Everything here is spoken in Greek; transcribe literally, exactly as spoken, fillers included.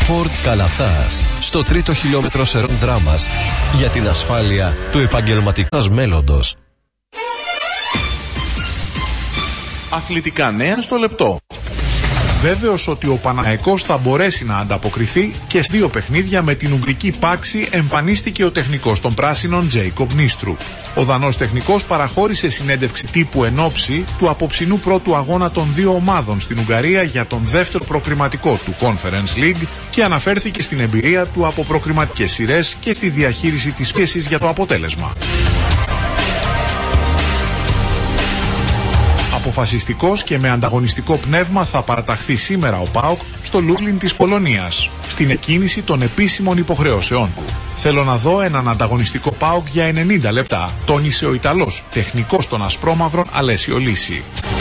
Ford Καλαθάς, στο τρίτο χιλιόμετρο σερών δράμας, για την ασφάλεια του επαγγελματικού μας μέλλοντος. Αθλητικά νέα στο λεπτό. Βέβαιος ότι ο Παναθηναϊκός θα μπορέσει να ανταποκριθεί και στις δύο παιχνίδια με την Ουγγρική Πάξη εμφανίστηκε ο τεχνικός των Πράσινων Τζέικομπ Νίστρου. Ο Δανός τεχνικός παραχώρησε συνέντευξη τύπου εν ώψη του απόψινού πρώτου αγώνα των δύο ομάδων στην Ουγγαρία για τον δεύτερο προκριματικό του Conference League και αναφέρθηκε στην εμπειρία του από προκριματικές σειρές και τη διαχείριση της πίεσης για το αποτέλεσμα. Αποφασιστικός και με ανταγωνιστικό πνεύμα θα παραταχθεί σήμερα ο ΠΑΟΚ στο Λούμπλιν της Πολωνίας, στην εκκίνηση των επίσημων υποχρεώσεών του. Θέλω να δω έναν ανταγωνιστικό ΠΑΟΚ για ενενήντα λεπτά, τόνισε ο Ιταλός τεχνικός των Ασπρόμαυρων Αλέσιο Λύση.